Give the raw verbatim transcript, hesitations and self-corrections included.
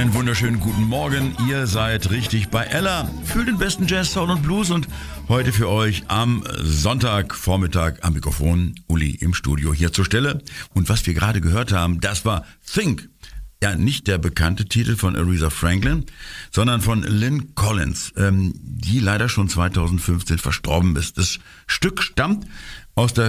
Einen wunderschönen guten Morgen. Ihr seid richtig bei Ella für den besten Jazz, Soul und Blues und heute für euch am Sonntagvormittag am Mikrofon Uli im Studio hier zur Stelle. Und was wir gerade gehört haben, das war Think. Ja, nicht der bekannte Titel von Aretha Franklin, sondern von Lynn Collins, ähm, die leider schon zweitausendfünfzehn verstorben ist. Das Stück stammt aus der